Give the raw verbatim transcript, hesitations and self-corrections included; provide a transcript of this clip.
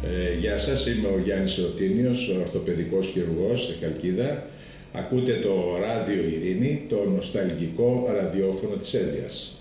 Ε, γεια σας, είμαι ο Γιάννης Ρωτίνιος, ορθοπαιδικός χειρουργός στη Χαλκίδα. Ακούτε το Ράδιο Ειρήνη, το νοσταλγικό ραδιόφωνο της Ένδειας.